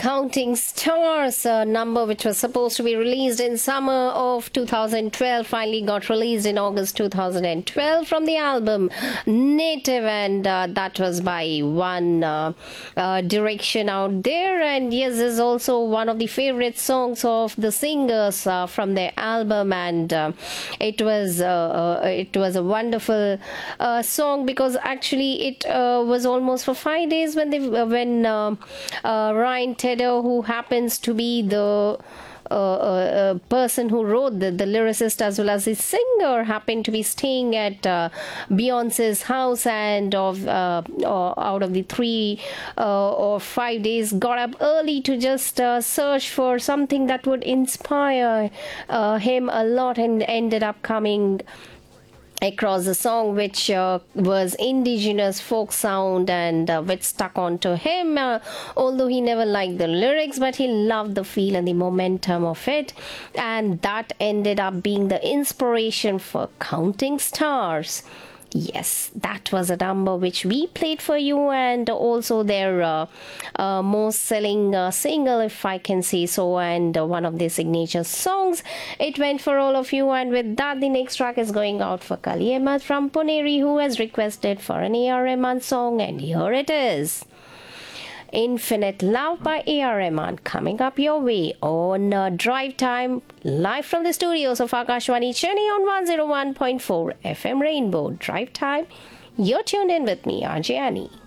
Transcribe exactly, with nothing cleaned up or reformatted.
Counting Stars, a number which was supposed to be released in summer of two thousand twelve, finally got released in August two thousand twelve from the album Native, and uh, that was by One uh, uh, Direction out there. And yes, this is also one of the favorite songs of the singers uh, from their album, and uh, it was uh, uh, it was a wonderful uh, song because actually it uh, was almost for five days when they when uh, uh, Ryan Tedder, who happens to be the uh, uh, person who wrote the, the lyricist as well as the singer, happened to be staying at uh, Beyonce's house, and of uh, uh, out of the three uh, or five days got up early to just uh, search for something that would inspire uh, him a lot, and ended up coming across a song which uh, was indigenous folk sound, and uh, which stuck onto him, uh, although he never liked the lyrics, but he loved the feel and the momentum of it, and that ended up being the inspiration for Counting Stars. Yes, that was a number which we played for you, and also their uh, uh, most selling uh, single, if I can say so, and uh, one of their signature songs. It went for all of you, and with that, the next track is going out for Kali Ahmed from Puneri, who has requested for an A R Rahman song, and here it is. Infinite Love by A R Rahman coming up your way on uh, Drive Time, live from the studios of Akashwani Chennai on one oh one point four F M Rainbow. Drive Time, you're tuned in with me, R J Annie.